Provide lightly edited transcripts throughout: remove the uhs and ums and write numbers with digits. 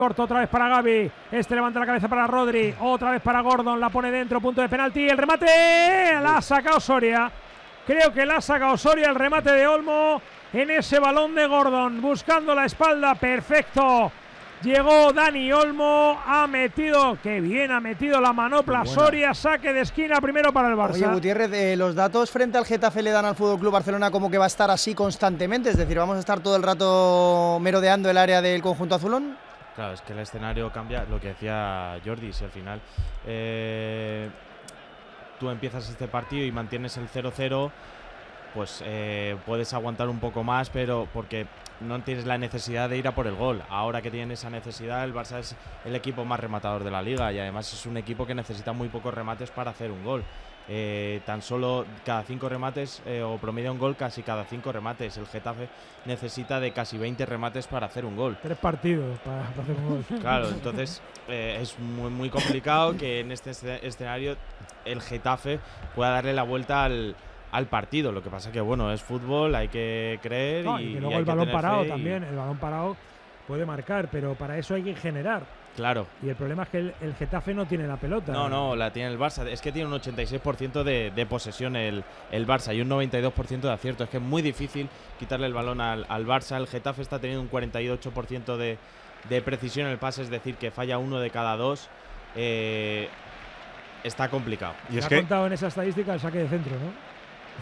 Corto otra vez para Gavi, levanta la cabeza para Rodri, otra vez para Gordon, la pone dentro, punto de penalti, el remate, la ha sacado Soria, creo que la ha sacado Soria, el remate de Olmo en ese balón de Gordon, buscando la espalda, perfecto, llegó Dani Olmo, ha metido, qué bien ha metido la manopla Soria, saque de esquina primero para el Barça. Oye, Gutiérrez, los datos frente al Getafe le dan al FC Barcelona como que va a estar así constantemente, es decir, vamos a estar todo el rato merodeando el área del conjunto azulón. Claro, es que el escenario cambia, lo que decía Jordi, si al final tú empiezas este partido y mantienes el 0-0, pues puedes aguantar un poco más, pero porque no tienes la necesidad de ir a por el gol. Ahora que tienen esa necesidad, el Barça es el equipo más rematador de la liga y además es un equipo que necesita muy pocos remates para hacer un gol. Tan solo cada 5 remates o promedia un gol casi cada 5 remates. El Getafe necesita de casi 20 remates para hacer un gol. 3 partidos para hacer un gol. Claro, entonces es muy complicado que en este escenario el Getafe pueda darle la vuelta al partido. Lo que pasa que bueno, es fútbol, hay que creer y luego el balón parado también. El balón parado puede marcar, pero para eso hay que generar. Claro. Y el problema es que el Getafe no tiene la pelota. No, la tiene el Barça. Es que tiene un 86% de posesión el Barça y un 92% de acierto. Es que es muy difícil quitarle el balón al Barça. El Getafe está teniendo un 48% de precisión en el pase, es decir, que falla 1 de cada 2. Está complicado. Y es que ha contado en esa estadística el saque de centro, ¿no?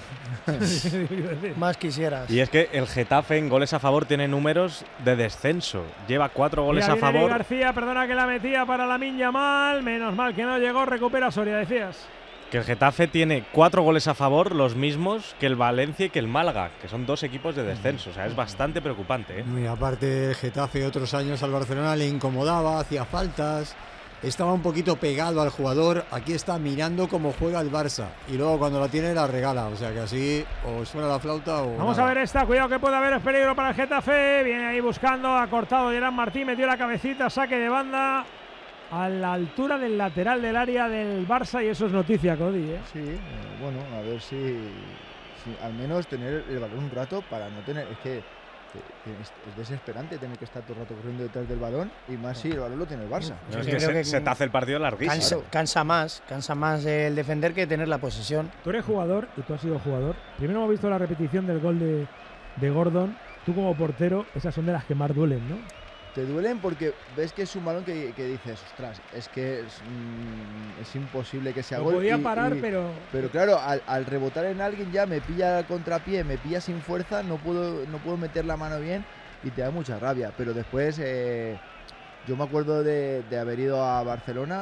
Más quisieras. Y es que el Getafe en goles a favor tiene números de descenso. Lleva 4 goles a favor. García, perdona que la metía para Lamine Yamal. Menos mal que no llegó. Recupera Soria, decías. Que el Getafe tiene 4 goles a favor, los mismos que el Valencia y que el Málaga, que son 2 equipos de descenso. O sea, es bastante preocupante, ¿eh? Muy aparte, el Getafe otros años al Barcelona le incomodaba, hacía faltas. Estaba un poquito pegado al jugador, aquí está mirando cómo juega el Barça y luego cuando la tiene la regala, o sea que así o suena la flauta o Vamos nada. A ver esta, cuidado que puede haber, es peligro para el Getafe, viene ahí buscando, ha cortado Gerard Martín, metió la cabecita, saque de banda a la altura del lateral del área del Barça y eso es noticia, Cody, ¿eh? Sí, bueno, a ver si al menos tener el balón un rato para no tener, es que es desesperante tener que estar todo el rato corriendo detrás del balón y más si el balón lo tiene el Barça. No, es que se te hace el partido larguísimo. Cansa más el defender que tener la posesión. Tú eres jugador y tú has sido jugador. Primero hemos visto la repetición del gol de Gordon. Tú como portero, esas son de las que más duelen, ¿no? Te duelen porque ves que es un balón que dices, ostras, es que es imposible que sea Lo gol. podía parar, pero claro, al rebotar en alguien ya me pilla al contrapié, me pilla sin fuerza, no puedo meter la mano bien y te da mucha rabia. Pero después, yo me acuerdo de haber ido a Barcelona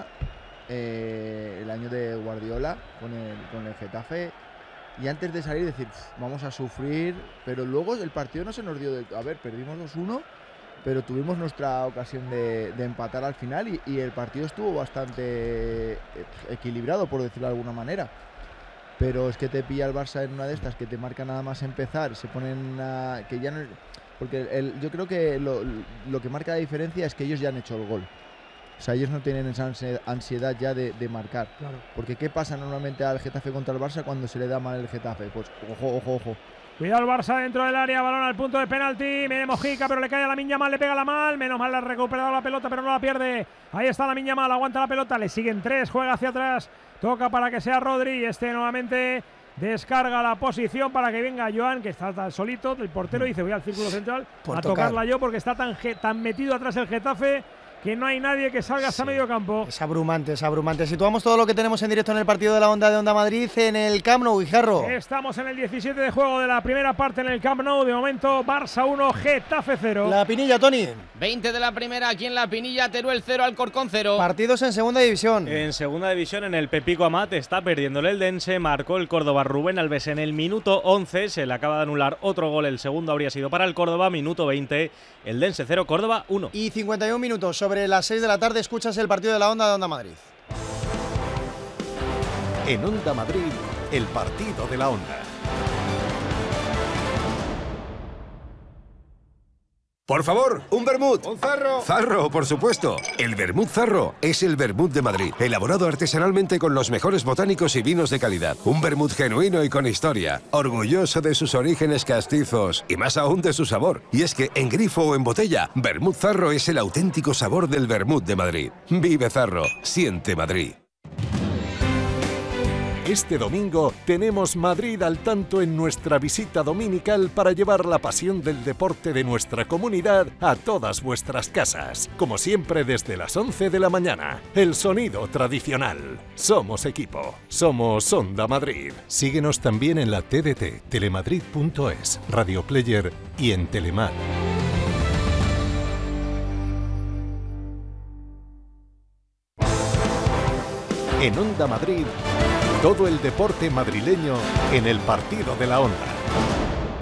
el año de Guardiola con el Getafe. Y antes de salir decir, vamos a sufrir, pero luego el partido no se nos dio a ver, perdimos 2-1. Pero tuvimos nuestra ocasión de empatar al final y el partido estuvo bastante equilibrado, por decirlo de alguna manera. Pero es que te pilla el Barça en una de estas que te marca nada más empezar, se ponen que ya no, porque yo creo que lo que marca la diferencia es que ellos ya han hecho el gol. O sea, ellos no tienen esa ansiedad ya de marcar. Claro. Porque ¿qué pasa normalmente al Getafe contra el Barça cuando se le da mal el Getafe? Pues ojo. Cuidado el Barça dentro del área, balón al punto de penalti, viene Mojica, pero le cae a Lamine Yamal, le pega la mal, menos mal, le ha recuperado la pelota, pero no la pierde. Ahí está Lamine Yamal, aguanta la pelota, le siguen 3, juega hacia atrás, toca para que sea Rodri, nuevamente descarga la posición para que venga Joan, que está tan solito, el portero dice voy al círculo central a tocarla yo porque está tan metido atrás el Getafe que no hay nadie que salga hasta medio campo. Es abrumante. Situamos todo lo que tenemos en directo en el partido de la Onda de Onda Madrid en el Camp Nou, Guijarro. Estamos en el 17 de juego de la primera parte en el Camp Nou. De momento, Barça 1, Getafe 0. La Pinilla, Tony. 20 de la primera aquí en la Pinilla, Teruel 0, Alcorcón 0. Partidos en segunda división. En segunda división, en el Pepico Amat, está perdiendo el Eldense, marcó el Córdoba Rubén Alves en el minuto 11, se le acaba de anular otro gol, el segundo habría sido para el Córdoba, minuto 20, Eldense 0, Córdoba 1. Y 51 minutos, sobre las 6 de la tarde, escuchas el partido de la Onda de Onda Madrid. En Onda Madrid, el partido de la Onda. Por favor, un vermut. ¡Un zarro! Zarro, por supuesto. El vermut Zarro es el vermut de Madrid, elaborado artesanalmente con los mejores botánicos y vinos de calidad. Un vermut genuino y con historia, orgulloso de sus orígenes castizos y más aún de su sabor. Y es que en grifo o en botella, vermut Zarro es el auténtico sabor del vermut de Madrid. Vive Zarro, siente Madrid. Este domingo tenemos Madrid al tanto en nuestra visita dominical para llevar la pasión del deporte de nuestra comunidad a todas vuestras casas. Como siempre desde las 11 de la mañana. El sonido tradicional. Somos equipo. Somos Onda Madrid. Síguenos también en la TDT, telemadrid.es, Radio Player y en Telemar. En Onda Madrid, todo el deporte madrileño en el partido de la Onda.